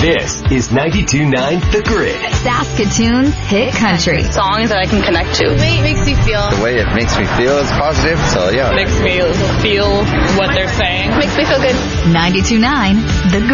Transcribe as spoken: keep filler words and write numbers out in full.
This is ninety-two point nine The Grid. Saskatoon's hit country. Songs that I can connect to. The way it makes me feel. The way it makes me feel is positive, so yeah. Makes me feel what they're saying. Makes me feel good. ninety-two point nine The Grid.